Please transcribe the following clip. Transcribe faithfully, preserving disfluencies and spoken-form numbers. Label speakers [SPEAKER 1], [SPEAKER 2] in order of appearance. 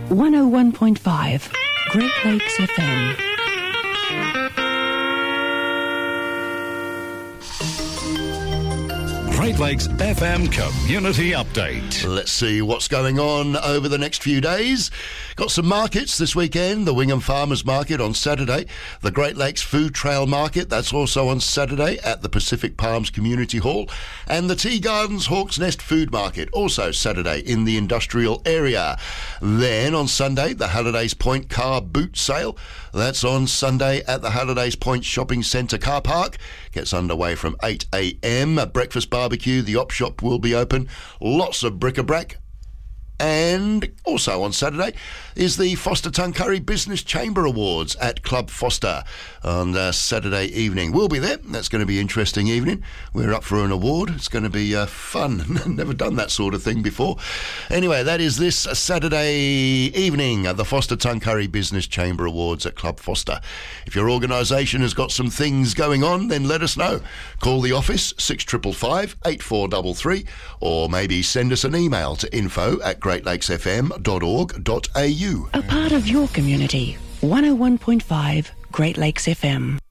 [SPEAKER 1] one oh one point five Great Lakes F M.
[SPEAKER 2] Great Lakes F M Community Update.
[SPEAKER 3] Let's see what's going on over the next few days. Got some markets this weekend. The Wingham Farmers Market on Saturday. The Great Lakes Food Trail Market, that's also on Saturday at the Pacific Palms Community Hall. And the Tea Gardens Hawks Nest Food Market, also Saturday in the industrial area. Then on Sunday, the Hallidays Point Car Boot Sale. That's on Sunday at the Hallidays Point Shopping Centre car park. Gets underway from eight a.m. A breakfast barbecue, the op shop will be open. Lots of bric-a-brac. And also on Saturday is the Foster Tuncurry Business Chamber Awards at Club Foster on uh, Saturday evening. We'll be there. That's going to be an interesting evening. We're up for an award. It's going to be uh, fun. Never done that sort of thing before. Anyway, that is this Saturday evening at the Foster Tuncurry Business Chamber Awards at Club Foster. If your organisation has got some things going on, then let us know. Call the office six five five five, eight four three three or maybe send us an email to info at great lakes f m dot org dot a u.
[SPEAKER 1] A part of your community. one oh one point five Great Lakes F M.